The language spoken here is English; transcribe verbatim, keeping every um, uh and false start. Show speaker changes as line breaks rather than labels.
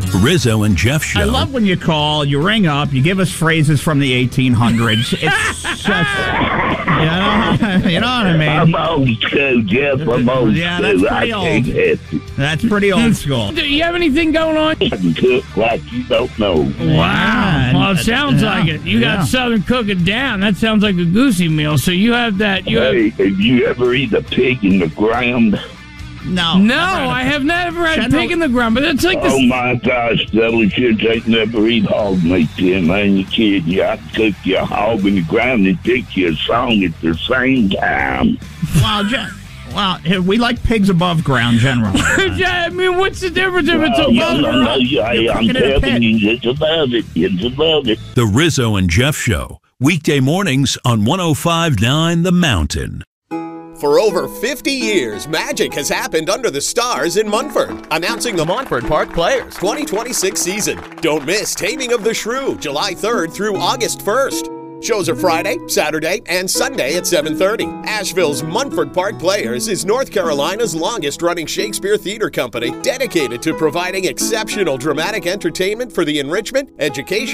Rizzo and Jeff Show.
I love when you call, you ring up, you give us phrases from the eighteen hundreds. It's just, you know, you know what I mean?
I'm old school, Jeff. I'm old
Yeah,
school.
that's pretty
I
old.
can't help it.
That's pretty old school.
Do you have anything going on?
I can cook like you don't know.
Wow. Well, it sounds
Yeah.
like it. You got
Yeah.
Southern cooking down. That sounds like a goosey meal. So you have that. You have.
Hey, have you ever eat a pig in the ground?
No.
No,
never had a-
I have never had
General-
pig in the ground, but it's like
Oh,
this.
my gosh, fellas, kids ain't never eat hog meat, Tim. I ain't kidding you. I cook you a hog in the ground and pick you a song at the same time.
Well, Jen, well, we like pigs above ground generally.
Yeah, I mean, what's the difference if it's
Oh,
above
no, no,
or
no,
up?
you- I,
You're
I'm
cooking in a
telling
pit.
you, it's above it. It's above it.
The Rizzo and Jeff Show. Weekday mornings on one oh five point nine The Mountain.
For over fifty years, magic has happened under the stars in Munford. Announcing the Montford Park Players twenty twenty-six season. Don't miss Taming of the Shrew, July third through August first. Shows are Friday, Saturday, and Sunday at seven thirty. Asheville's Munford Park Players is North Carolina's longest-running Shakespeare theater company dedicated to providing exceptional dramatic entertainment for the enrichment, education,